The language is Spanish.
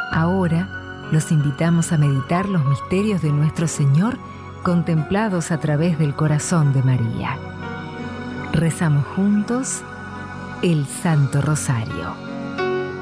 Ahora los invitamos a meditar los misterios de nuestro Señor contemplados a través del corazón de María. Rezamos juntos el Santo Rosario.